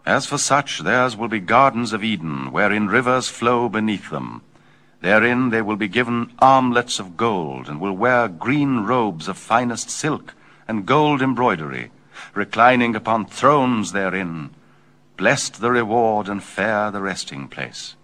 As for such, theirs will be gardens of Eden, wherein rivers flow beneath them. Therein they will be given armlets of gold, and will wear green robes of finest silk and gold embroidery, reclining upon thrones therein. Blessed the reward and fair the resting place.